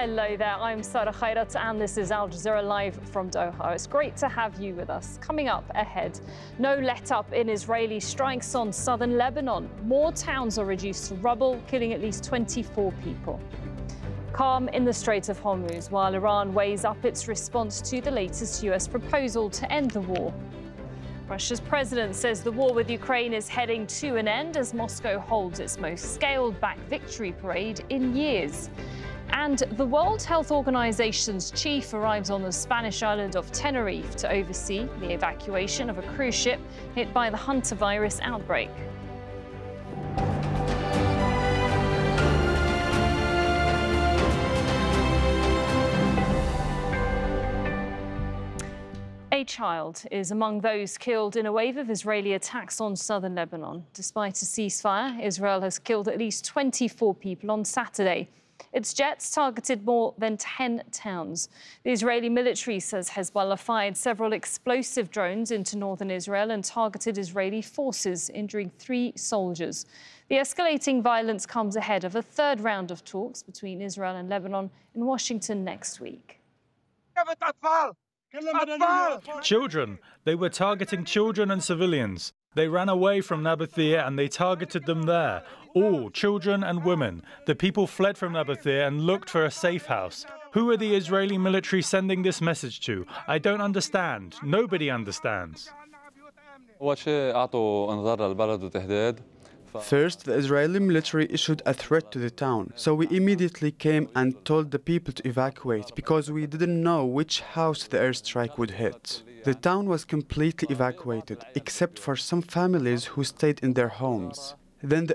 Hello there, I'm Sarah Khairat and this is Al Jazeera Live from Doha. It's great to have you with us. Coming up ahead, no let-up in Israeli strikes on southern Lebanon. More towns are reduced to rubble, killing at least 24 people. Calm in the Strait of Hormuz while Iran weighs up its response to the latest US proposal to end the war. Russia's president says the war with Ukraine is heading to an end as Moscow holds its most scaled-back victory parade in years. And the World Health Organization's chief arrives on the Spanish island of Tenerife to oversee the evacuation of a cruise ship hit by the hantavirus outbreak. A child is among those killed in a wave of Israeli attacks on southern Lebanon. Despite a ceasefire, Israel has killed at least 24 people on Saturday. Its jets targeted more than 10 towns. The Israeli military says Hezbollah fired several explosive drones into northern Israel and targeted Israeli forces, injuring 3 soldiers. The escalating violence comes ahead of a third round of talks between Israel and Lebanon in Washington next week. Children. They were targeting children and civilians. They ran away from Nabathir and they targeted them there. All children and women. The people fled from Nabathir and looked for a safe house. Who are the Israeli military sending this message to? I don't understand. Nobody understands. First, the Israeli military issued a threat to the town, so we immediately came and told the people to evacuate because we didn't know which house the airstrike would hit. The town was completely evacuated, except for some families who stayed in their homes. Then the